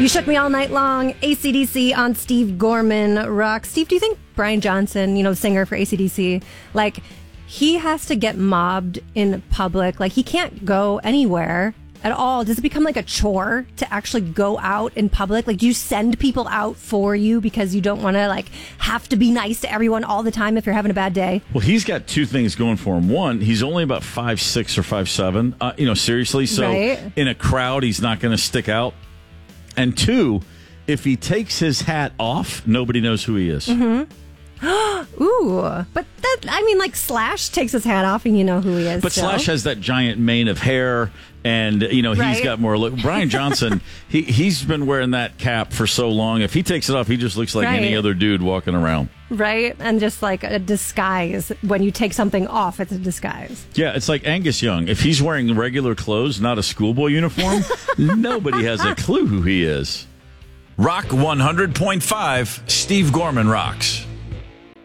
You Shook Me All Night Long, AC/DC on Steve Gorman Rock. Steve, do you think Brian Johnson, singer for AC/DC, he has to get mobbed in public? He can't go anywhere at all. Does it become a chore to actually go out in public? Do you send people out for you because you don't want to have to be nice to everyone all the time if you're having a bad day? Well, he's got two things going for him. One, he's only about 5'6" or 5'7", seriously. So right. In a crowd, he's not going to stick out. And two, if he takes his hat off, nobody knows who he is. Mm-hmm. Ooh, but Slash takes his hat off and you know who he is. But still. Slash has that giant mane of hair, and he's Right. got more look. Brian Johnson, he's been wearing that cap for so long. If he takes it off, he just looks like Right. any other dude walking around. Right, and just a disguise. When you take something off, it's a disguise. Yeah, it's like Angus Young. If he's wearing regular clothes, not a schoolboy uniform, nobody has a clue who he is. Rock 100.5, Steve Gorman rocks.